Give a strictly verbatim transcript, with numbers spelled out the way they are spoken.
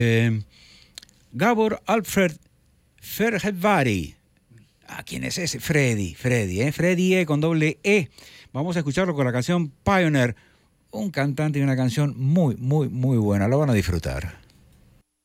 Eh, Gabor Alfred Ferhebari. Ah, ¿quién es ese? Freddy, Freddy, ¿eh? Freddy E con doble E. Vamos a escucharlo con la canción Pioneer. Un cantante y una canción muy, muy, muy buena. Lo van a disfrutar.